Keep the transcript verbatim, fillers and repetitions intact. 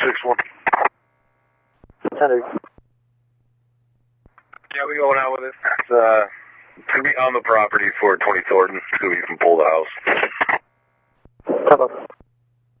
six one. Center. Yeah, we going out with it. It's, uh, it's going to be on the property for twenty Thornton, so we can pull the house. Come on.